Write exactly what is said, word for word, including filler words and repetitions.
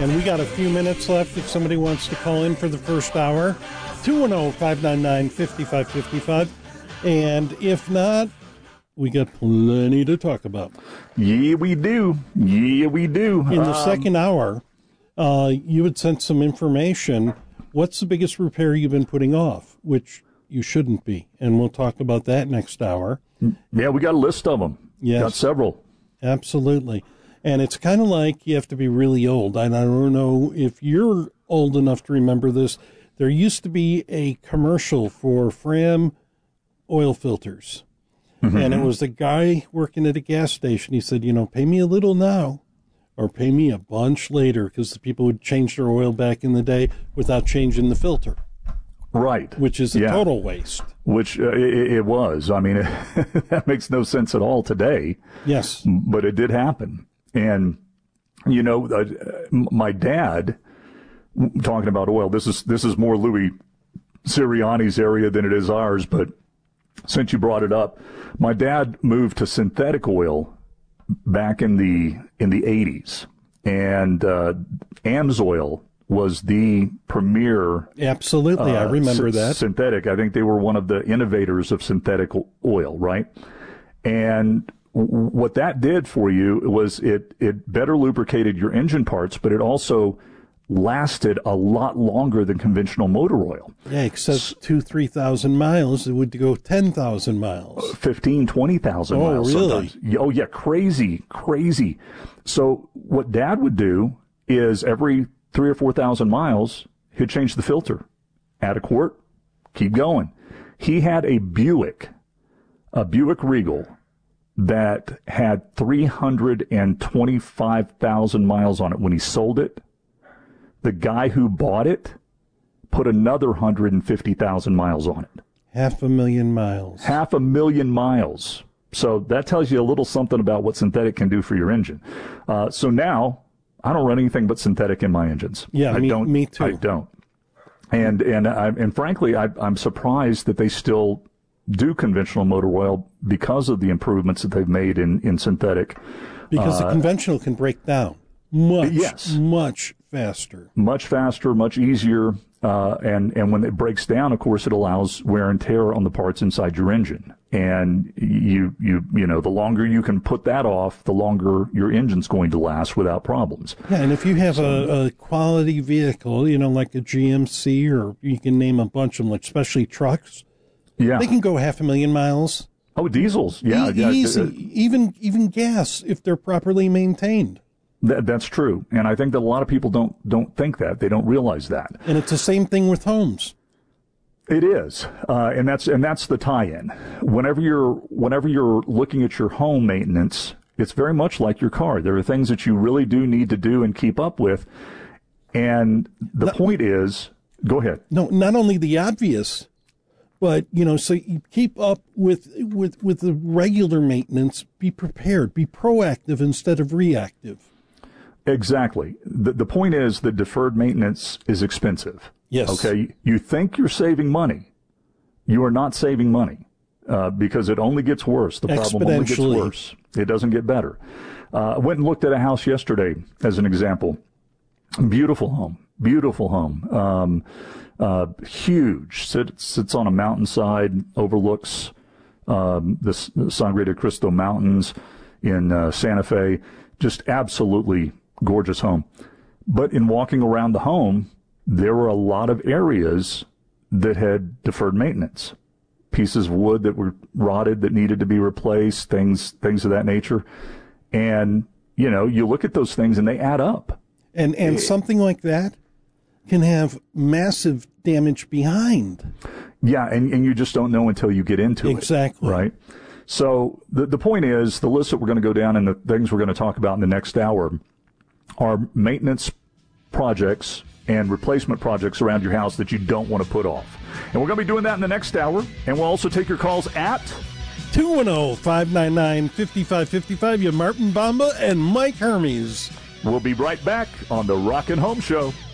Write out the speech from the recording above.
And we got a few minutes left if somebody wants to call in for the first hour. two one zero, five nine nine, five five five five. And if not, we got plenty to talk about. Yeah, we do. Yeah, we do. In the um, second hour, uh, you had sent some information. What's the biggest repair you've been putting off, which you shouldn't be? And we'll talk about that next hour. Yeah, we got a list of them. Yes. Got several. Absolutely. And it's kind of like you have to be really old. And I don't know if you're old enough to remember this. There used to be a commercial for Fram oil filters. Mm-hmm. And it was the guy working at a gas station. He said, you know, pay me a little now or pay me a bunch later, because the people would change their oil back in the day without changing the filter. Right. Which is a yeah. total waste. Which uh, it, it was. I mean, it, that makes no sense at all today. Yes. But it did happen. And, you know, uh, my dad, talking about oil, this is this is more Louis Sirianni's area than it is ours, but since you brought it up, my dad moved to synthetic oil back in the in the eighties, and uh, AMSOIL was the premier. Absolutely, uh, I remember sy- that. Synthetic. I think they were one of the innovators of synthetic oil, right? And w- what that did for you was it it better lubricated your engine parts, but it also lasted a lot longer than conventional motor oil. Yeah, except two, three thousand miles, it would go ten thousand miles. Fifteen, twenty thousand oh, miles really? sometimes. Oh, yeah, crazy, crazy. So what Dad would do is every three or four thousand miles, he'd change the filter, add a quart, keep going. He had a Buick, a Buick Regal that had three hundred twenty-five thousand miles on it when he sold it. The guy who bought it put another one hundred fifty thousand miles on it. Half a million miles. Half a million miles. So that tells you a little something about what synthetic can do for your engine. Uh, so now I don't run anything but synthetic in my engines. Yeah, I me, don't, me too. I don't. And and I, and frankly, I, I'm surprised that they still do conventional motor oil because of the improvements that they've made in, in synthetic. Because uh, the conventional can break down much, yes. much faster. Much faster, much easier, uh, and and when it breaks down, of course, it allows wear and tear on the parts inside your engine. And you you you know, the longer you can put that off, the longer your engine's going to last without problems. Yeah, and if you have so, a, a quality vehicle, you know, like a G M C, or you can name a bunch of them, like especially trucks. Yeah, they can go half a million miles. Oh, diesels, yeah, e- yeah, easy. Uh, even even gas if they're properly maintained. That, that's true, and I think that a lot of people don't don't think that. They don't realize that. And it's the same thing with homes. It is, uh, and that's and that's the tie-in. Whenever you're whenever you're looking at your home maintenance, it's very much like your car. There are things that you really do need to do and keep up with, and the not, point is, go ahead. No, not only the obvious, but you know, so you keep up with with with the regular maintenance. Be prepared. Be proactive instead of reactive. Exactly. The the point is that deferred maintenance is expensive. Yes. Okay. You think you're saving money. You are not saving money uh, because it only gets worse. The problem only gets worse. It doesn't get better. Uh, I went and looked at a house yesterday as an example. Beautiful home. Beautiful home. Um, uh, huge. Sits, sits on a mountainside, overlooks um, the Sangre de Cristo Mountains in uh, Santa Fe. Just absolutely gorgeous home. But in walking around the home, there were a lot of areas that had deferred maintenance. Pieces of wood that were rotted that needed to be replaced, things things of that nature. And, you know, you look at those things and they add up. And and it, something like that can have massive damage behind. Yeah, and, and you just don't know until you get into exactly. it. Exactly. Right? So the the point is, the list that we're going to go down and the things we're going to talk about in the next hour are maintenance projects and replacement projects around your house that you don't want to put off. And we're going to be doing that in the next hour. And we'll also take your calls at two one zero, five nine nine, five five five five. You Martin Bamba and Mike Hermes. We'll be right back on the Rockin' Home Show.